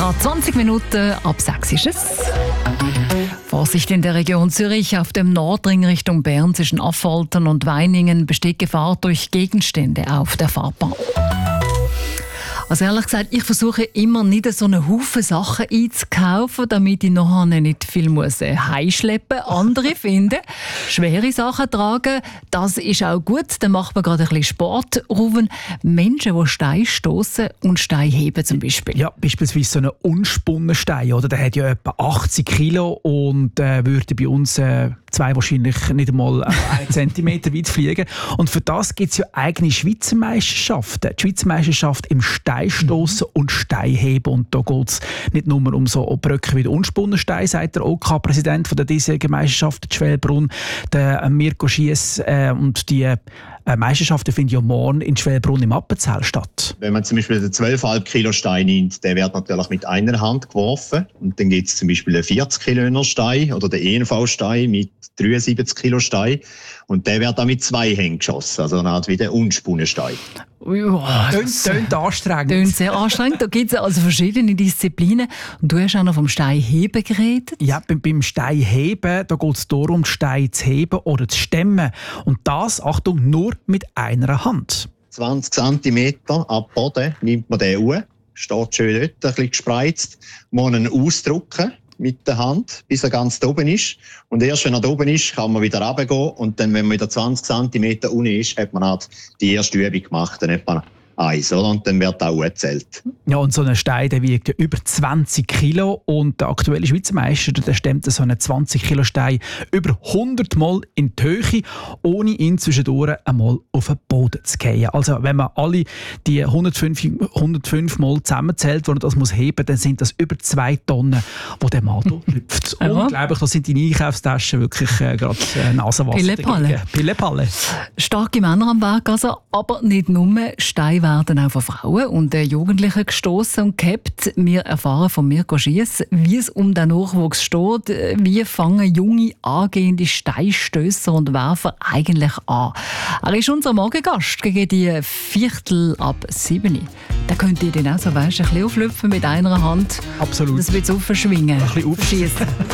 Gerade 20 Minuten ab 6 ist es. Vorsicht in der Region Zürich. Auf dem Nordring Richtung Bern zwischen Affoltern und Weiningen besteht Gefahr durch Gegenstände auf der Fahrbahn. Also ehrlich gesagt, ich versuche immer nicht so einen Haufen Sachen einzukaufen, damit ich nachher nicht viel heimschleppen muss. Andere finden, schwere Sachen tragen, das ist auch gut. Dann macht man gerade ein bisschen Sport. Ruven, Menschen, die Steine stossen und Steine heben zum Beispiel. Ja, beispielsweise so einen unspunnen Stein. Oder? Der hat ja etwa 80 Kilo und würde bei uns zwei wahrscheinlich nicht einmal 1 Zentimeter weit fliegen. Und für das gibt es ja eigene Schweizer Meisterschaften. Die Schweizer Meisterschaft im Steinstossen und Steinheben. Und da geht es nicht nur um so Bröcke wie der unspunnen Stein, sagt der OK-Präsident von der diesjährigen Meisterschaft, Schwelbrunn, der Mirko Schiess. Und die Meisterschaften finden ja morgen in Schwelbrunn im Appenzell statt. Wenn man zum Beispiel den 12,5 Kilo Stein nimmt, der wird natürlich mit einer Hand geworfen. Und dann gibt es zum Beispiel den 40 Kilo Stein oder den ENV-Stein mit 73 Kilo Stein. Und der wird dann mit 2 Händen geschossen, also eine Art wie der unspunnen Stein. Ja, Tönt anstrengend. Tönt sehr anstrengend. Da gibt es also verschiedene Disziplinen. Und du hast auch noch vom Steinheben geredet. Ja, beim Steinheben geht es darum, Steine zu heben oder zu stemmen. Und das, Achtung, nur mit einer Hand. 20 cm ab Boden nimmt man den hoch, steht schön dort, ein bisschen gespreizt, muss ihn ausdrücken mit der Hand, bis er ganz da oben ist. Und erst wenn er da oben ist, kann man wieder runtergehen. Und dann, wenn man wieder 20 cm unten ist, hat man halt die erste Übung gemacht, dann hat man 1, oder? Und dann wird auch gezählt. Ja, und so ein Stein, der wiegt ja über 20 Kilo. Und der aktuelle Schweizer Meister, der stemmt so einen 20 Kilo Stein über 100 Mal in die Höhe, ohne ihn zwischendurch einmal auf den Boden zu fallen. Also wenn man alle die 105 Mal zusammenzählt, wo man das muss heben, dann sind das über 2 Tonnen, die der Mann hier hüpft. Unglaublich, da sind die Einkaufstaschen wirklich gerade Nasenwasser. Pillepalle. Starke Männer am Werk, also, aber nicht nur. Steine werden auch von Frauen und Jugendlichen gestossen und gehabt. Wir erfahren von Mirko Schiess, wie es um den Nachwuchs steht. Wie fangen junge, angehende Steinstösser und Werfer eigentlich an? Er ist unser Morgengast gegen die 6:45. Da könnt ihr dann auch so ein bisschen auflüpfen mit einer Hand. Absolut. Das wird so verschwingen. Ein bisschen aufschießen.